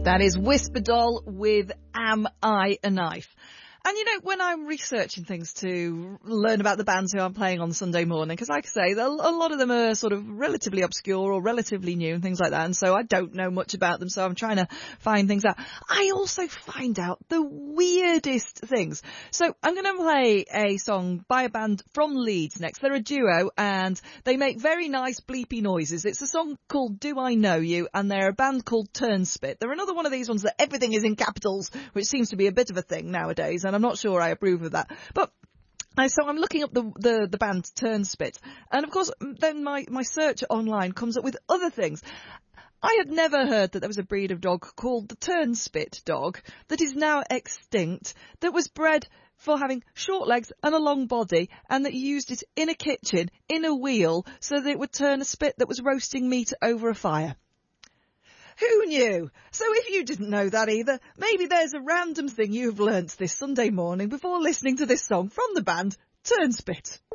That is Whisper Doll with Am I a Knife? And, you know, when I'm researching things to learn about the bands who I'm playing on Sunday morning, because like I say, a lot of them are sort of relatively obscure or relatively new and things like that, and so I don't know much about them, so I'm trying to find things out. I also find out the weirdest things. So I'm going to play a song by a band from Leeds next. They're a duo, and they make very nice bleepy noises. It's a song called Do I Know You, and they're a band called Turnspit. They're another one of these ones that everything is in capitals, which seems to be a bit of a thing nowadays, and I'm not sure I approve of that. But so I'm looking up the band Turnspit, and of course then my search online comes up with other things. I had never heard that there was a breed of dog called the Turnspit dog that is now extinct, that was bred for having short legs and a long body, and that you used it in a kitchen, in a wheel, so that it would turn a spit that was roasting meat over a fire. Who knew? So if you didn't know that either, maybe there's a random thing you've learnt this Sunday morning before listening to this song from the band Turnspit.